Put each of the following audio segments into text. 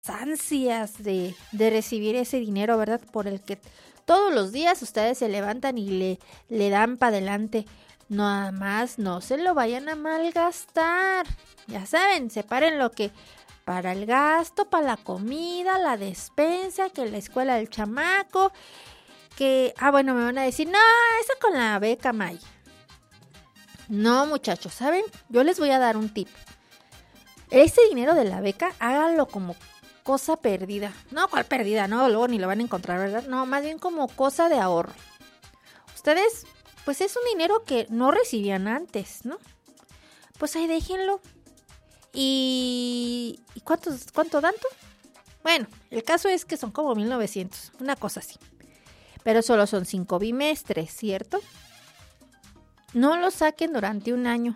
ansias de recibir ese dinero, ¿verdad? Por el que todos los días ustedes se levantan y le dan para adelante. Nada más no se lo vayan a malgastar. Ya saben, separen lo que para el gasto, para la comida, la despensa, que la escuela del chamaco, que, bueno, me van a decir, no, eso con la beca, May. No, muchachos, ¿saben? Yo les voy a dar un tip. Este dinero de la beca, háganlo como cosa perdida. No, ¿cuál perdida? No, luego ni lo van a encontrar, ¿verdad? No, más bien como cosa de ahorro. Ustedes, pues es un dinero que no recibían antes, ¿no? Pues ahí déjenlo. ¿Y cuánto tanto? Bueno, el caso es que son como 1,900, una cosa así. Pero solo son 5 bimestres, ¿cierto? No lo saquen durante un año.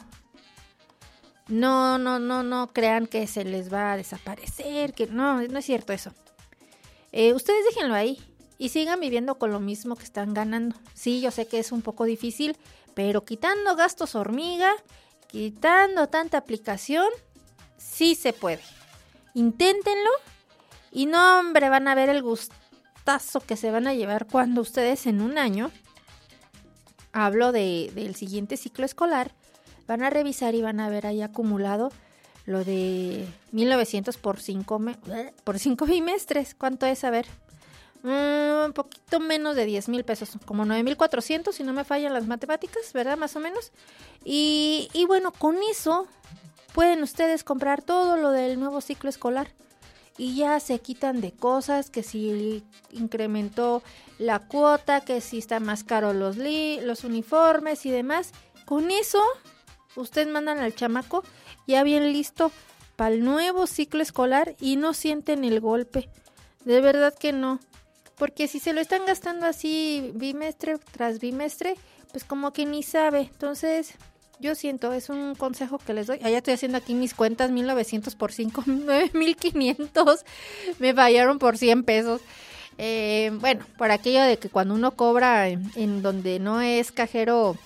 No crean que se les va a desaparecer, que no es cierto eso. Ustedes déjenlo ahí y sigan viviendo con lo mismo que están ganando. Sí, yo sé que es un poco difícil, pero quitando gastos hormiga, quitando tanta aplicación, sí se puede. Inténtenlo y no, hombre, van a ver el gustazo que se van a llevar cuando ustedes en un año, hablo del siguiente ciclo escolar, van a revisar y van a ver ahí acumulado lo de 1,900 por 5 bimestres. ¿Cuánto es? A ver, un poquito menos de 10,000 pesos, como 9,400 si no me fallan las matemáticas, ¿verdad? Más o menos. Y bueno, con eso pueden ustedes comprar todo lo del nuevo ciclo escolar. Y ya se quitan de cosas, que si incrementó la cuota, que si está más caro los uniformes y demás. Con eso, ustedes mandan al chamaco ya bien listo para el nuevo ciclo escolar y no sienten el golpe. De verdad que no. Porque si se lo están gastando así bimestre tras bimestre, pues como que ni sabe. Entonces, yo siento, es un consejo que les doy. Ya estoy haciendo aquí mis cuentas, 1,900 por 5, 9,500. Me fallaron por 100 pesos. Bueno, por aquello de que cuando uno cobra en donde no es cajero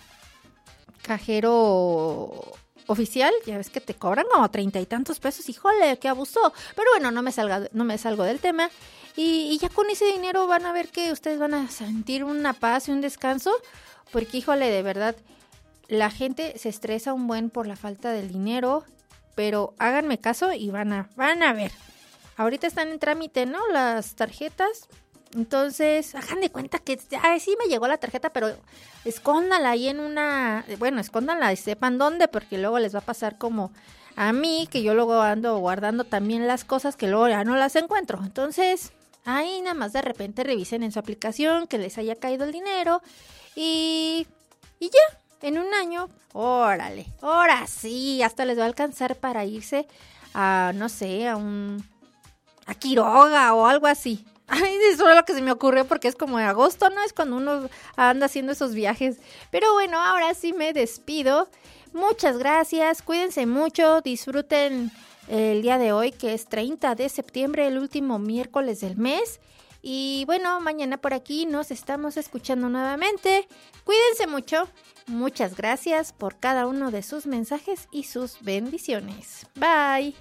oficial, ya ves que te cobran como 30 y tantos pesos. Híjole, qué abuso. Pero bueno, no me salgo del tema. Y ya con ese dinero van a ver que ustedes van a sentir una paz y un descanso. Porque, híjole, de verdad, la gente se estresa un buen por la falta del dinero, pero háganme caso y van a ver. Ahorita están en trámite, ¿no? Las tarjetas. Entonces, hagan de cuenta que sí me llegó la tarjeta, pero escóndanla ahí escóndanla y sepan dónde, porque luego les va a pasar como a mí, que yo luego ando guardando también las cosas que luego ya no las encuentro. Entonces, ahí nada más de repente revisen en su aplicación que les haya caído el dinero y ya. En un año, órale, ahora sí, hasta les va a alcanzar para irse a, no sé, a Quiroga o algo así. Ay, eso es lo que se me ocurrió porque es como en agosto, ¿no? Es cuando uno anda haciendo esos viajes. Pero bueno, ahora sí me despido. Muchas gracias, cuídense mucho, disfruten el día de hoy que es 30 de septiembre, el último miércoles del mes. Y bueno, mañana por aquí nos estamos escuchando nuevamente. Cuídense mucho. Muchas gracias por cada uno de sus mensajes y sus bendiciones. Bye.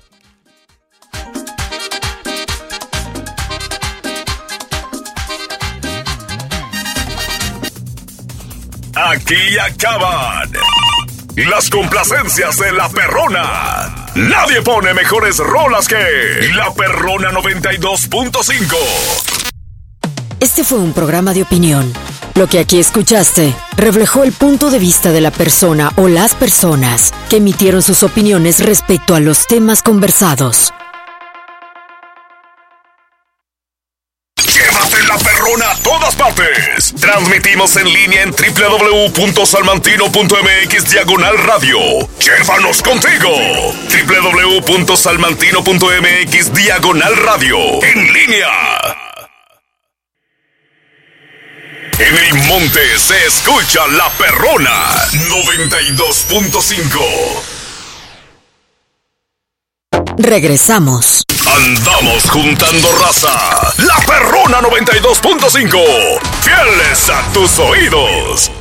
Aquí acaban las complacencias de La Perrona. Nadie pone mejores rolas que La Perrona 92.5. Este fue un programa de opinión. Lo que aquí escuchaste reflejó el punto de vista de la persona o las personas que emitieron sus opiniones respecto a los temas conversados. Llévate La Perrona a todas partes. Transmitimos en línea en www.salmantino.mx/radio. Llévanos contigo. www.salmantino.mx/radio. En línea. En el monte se escucha La Perrona 92.5. Regresamos. Andamos juntando raza. La Perrona 92.5. Fieles a tus oídos.